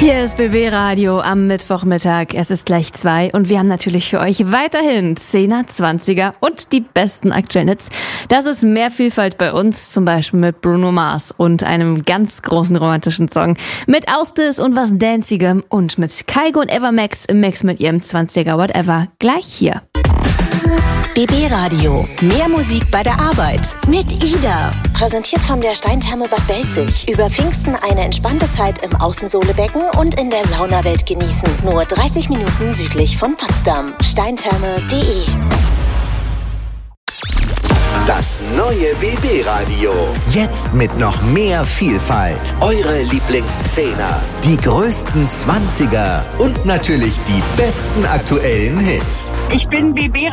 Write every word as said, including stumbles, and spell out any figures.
Hier ist B B Radio am Mittwochmittag. Es ist gleich zwei und wir haben natürlich für euch weiterhin Zehner, Zwanziger und die besten aktuellen Hits. Das ist mehr Vielfalt bei uns, zum Beispiel mit Bruno Mars und einem ganz großen romantischen Song. Mit Austis und was Dancigem und mit Kygo und Evermax im Mix mit ihrem zwanziger Whatever gleich hier. B B Radio. Mehr Musik bei der Arbeit. Mit Ida. Präsentiert von der Steintherme Bad Belzig. Über Pfingsten eine entspannte Zeit im Außensohlebecken und in der Saunawelt genießen. Nur dreißig Minuten südlich von Potsdam. steintherme punkt de. Das neue B B Radio. Jetzt mit noch mehr Vielfalt. Eure Lieblingszehner, die größten Zwanziger und natürlich die besten aktuellen Hits. Ich bin B B